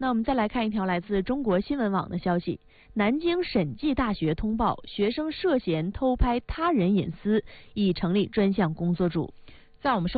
那我们再来看一条来自中国新闻网的消息：南京审计大学通报，学生涉嫌偷拍他人隐私，已成立专项工作组。 在我们